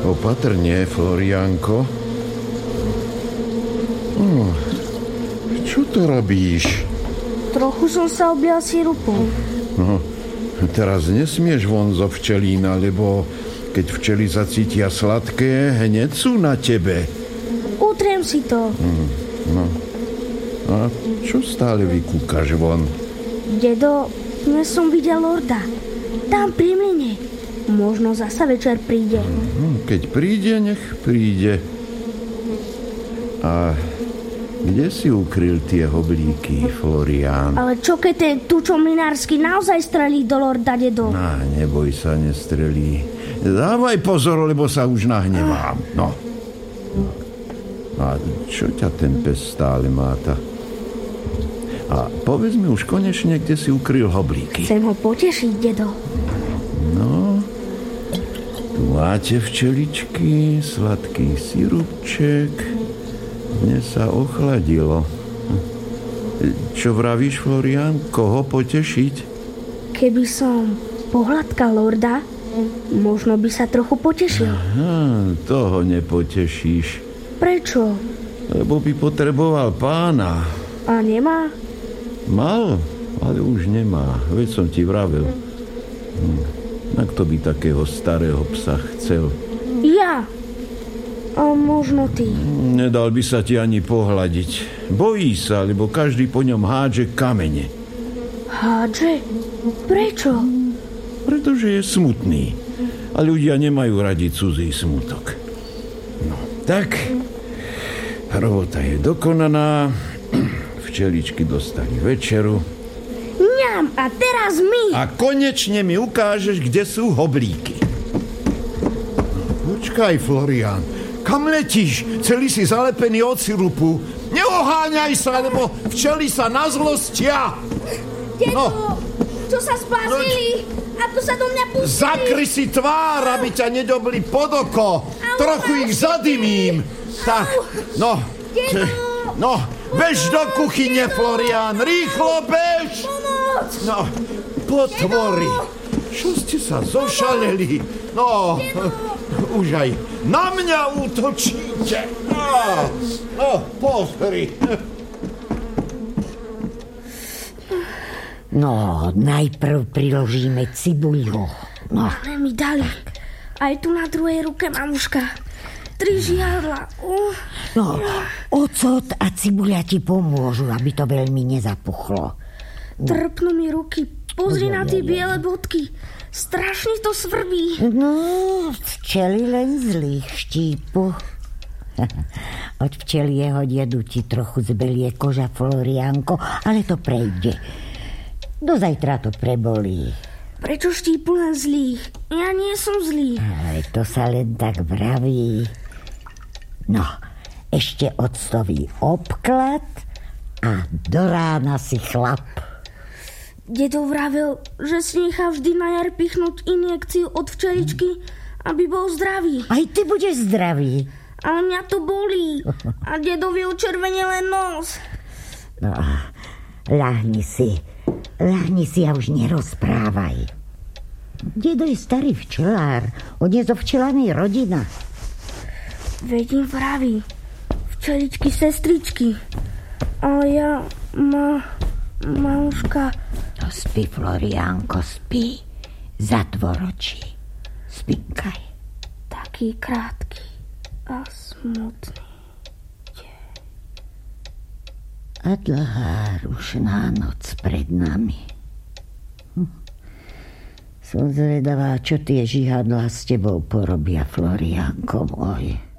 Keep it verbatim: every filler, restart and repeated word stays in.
Opatrne, Floriánko. Oh, čo to robíš? Trochu som sa oblial sirupom. No, teraz nesmieš von zo včelína, lebo keď včely zacítia sladké, hneď sú na tebe. Utriem si to. Mm, no. A čo stále vykúkaš von? Dedo, dnes som videl lorda. Tam pri mlyne. Možno zasa večer príde. Keď príde, nech príde. A kde si ukryl tie hoblíky, Florián? Ale čo keď ten tučo mlynársky naozaj strelí do lorda, dedo? Á, neboj sa, nestrelí. Dávaj pozor, lebo sa už nahnevám. No. A čo ťa ten pes stále máta? A povedz mi už konečne, kde si ukryl hoblíky. Chcem ho potešiť, dedo. No, tu máte včeličky, sladký sirupček. Dnes sa ochladilo. Čo vravíš, Florián? Koho potešiť? Keby som pohľadkal lorda, možno by sa trochu potešil. Aha, toho nepotešíš. Prečo? Lebo by potreboval pána. A nemá? Mal, ale už nemá. Veď som ti vravel. Hm. A kto by takého starého psa chcel? Ja. A možno ty. Nedal by sa ti ani pohľadiť. Bojí sa, lebo každý po ňom hádže kamene. Hádže? Prečo? Pretože je smutný. A ľudia nemajú radi cudzí smutok. No, tak. Robota je dokonaná. Včeličky dostali večeru. Ňam, a teraz my. A konečne mi ukážeš, kde sú hoblíky. Počkaj, Florián. Kam letíš? Celý si zalepený od sirupu. Neoháňaj sa, lebo včely sa na zlostia. Dedo, no. Čo sa spázili? No. A tu sa do mňa pustili. Zakry si tvár, aby ťa nedobli pod oko. Au, trochu ich zadymím. Tak, no. Dedo. No, bež do kuchyne, Florián. Rýchlo bež. Pomoc. No, potvory. Čo ste sa zošaleli? No, už aj na mňa útočíte. No, no, pozri. No, najprv priložíme cibuľu. No. Ale mi dali. Aj tu na druhej ruke, mamuška. Tri žiadla. Uh. No, ocot a cibuľa ti pomôžu, aby to veľmi nezapuchlo. No. Trpnú mi ruky. Pozri no, na tie biele bodky. Strašne to svrbí. No, včely len zlých štípu. Od včelieho dedu ti trochu zbelie koža, Floriánko, ale to prejde. Do zajtra to prebolí. Prečo štípu len zlých? Ja nie som zlý. Ale to sa len tak vraví. No, ešte octový obklad a do rána si chlap. Dedo vravel, že si nechá vždy na jar pichnúť injekciu od včeličky, aby bol zdravý. Aj ty budeš zdravý. Ale mňa to bolí. A dedovi učervenie len nos. No, ľahni si. Ľahni si a už nerozprávaj. Dedo je starý včelár. On je zo včelanej rodina. Vedím vraví. Včeličky, sestričky. Ale ja, ma, mamuška... No spí, Floriánko, spí. Zatvor oči. Spinkaj. Taký krátky a smutný deň. A dlhá rušná noc pred nami. Hm. Som zvedavá, čo tie žihadlá s tebou porobia, Floriánko môj.